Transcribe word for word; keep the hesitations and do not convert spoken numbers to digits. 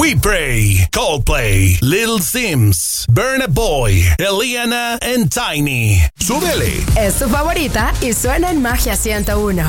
We Pray, Coldplay, Little Sims, Burna Boy, Eliana and Tiny. ¡Súbele! Es tu favorita y suena en Magia ciento uno.